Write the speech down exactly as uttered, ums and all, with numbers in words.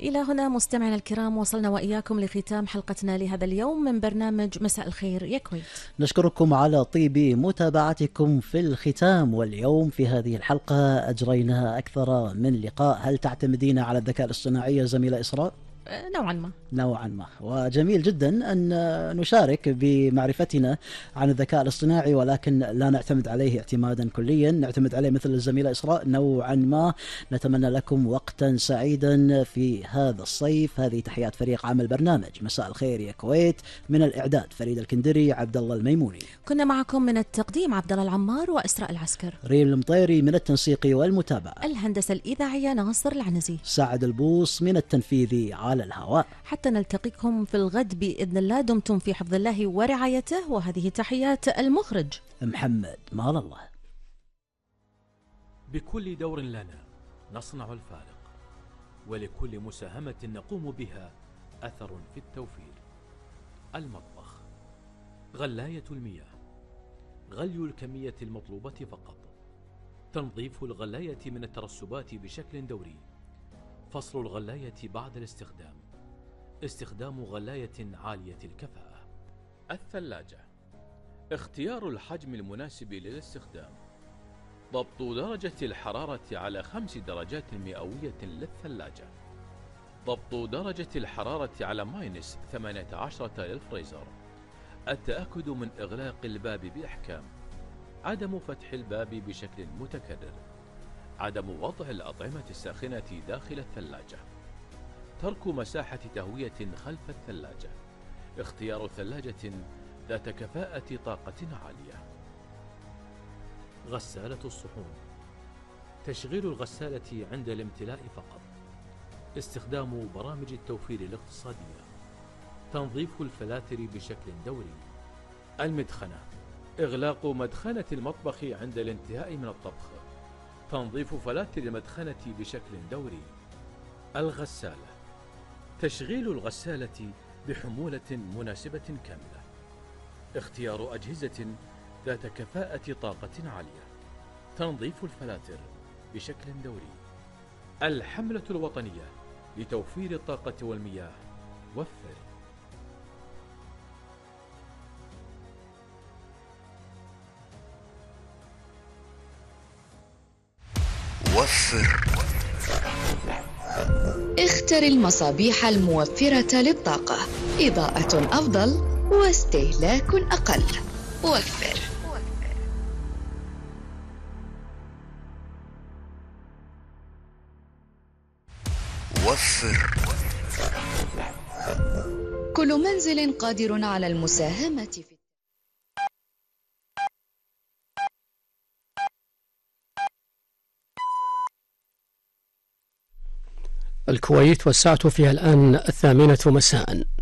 إلى هنا مستمعينا الكرام وصلنا وإياكم لختام حلقتنا لهذا اليوم من برنامج مساء الخير يا كويت. نشكركم على طيب متابعتكم في الختام، واليوم في هذه الحلقة أجرينا أكثر من لقاء. هل تعتمدين على الذكاء الاصطناعي زميلة إسراء؟ نوعا ما نوعا ما وجميل جدا أن نشارك بمعرفتنا عن الذكاء الاصطناعي، ولكن لا نعتمد عليه اعتمادا كليا، نعتمد عليه مثل الزميلة إسراء نوعا ما. نتمنى لكم وقتا سعيدا في هذا الصيف. هذه تحيات فريق عمل برنامج مساء الخير يا كويت، من الإعداد فريد الكندري، عبد الله الميموني. كنا معكم من التقديم عبد الله العمار وإسراء العسكر، ريم المطيري من التنسيق والمتابعة، الهندسة الإذاعية ناصر العنزي، سعد البوص من التنفيذي على الهواء. حتى نلتقيكم في الغد بإذن الله، دمتم في حفظ الله ورعايته. وهذه تحيات المخرج محمد مال الله. بكل دور لنا نصنع الفارق، ولكل مساهمة نقوم بها أثر في التوفير. المطبخ، غلاية المياه، غلي الكمية المطلوبة فقط، تنظيف الغلاية من الترسبات بشكل دوري، فصل الغلاية بعد الاستخدام، استخدام غلاية عالية الكفاءة. الثلاجة، اختيار الحجم المناسب للاستخدام، ضبط درجة الحرارة على خمس درجات مئوية للثلاجة، ضبط درجة الحرارة على ماينس ثمانية عشر للفريزر، التأكد من إغلاق الباب بإحكام، عدم فتح الباب بشكل متكرر، عدم وضع الأطعمة الساخنة داخل الثلاجة، ترك مساحة تهوية خلف الثلاجة، اختيار ثلاجة ذات كفاءة طاقة عالية. غسالة الصحون، تشغيل الغسالة عند الامتلاء فقط، استخدام برامج التوفير الاقتصادية، تنظيف الفلاتر بشكل دوري. المدخنة، إغلاق مدخنة المطبخ عند الانتهاء من الطبخ، تنظيف فلاتر المدخنة بشكل دوري. الغسالة، تشغيل الغسالة بحمولة مناسبة كاملة، اختيار أجهزة ذات كفاءة طاقة عالية، تنظيف الفلاتر بشكل دوري. الحملة الوطنية لتوفير الطاقة والمياه، وفر. وفر. اختر المصابيح الموفرة للطاقة، إضاءة أفضل واستهلاك أقل. وفر. وفر. كل منزل قادر على المساهمة في الكويت، والساعة فيها الآن الثامنة مساء.